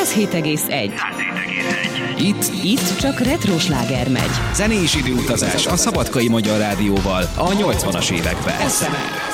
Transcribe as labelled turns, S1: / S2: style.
S1: 107,1. Itt csak retro sláger megy.
S2: Zenés időutazás a Szabadkai Magyar Rádióval a 80-as években.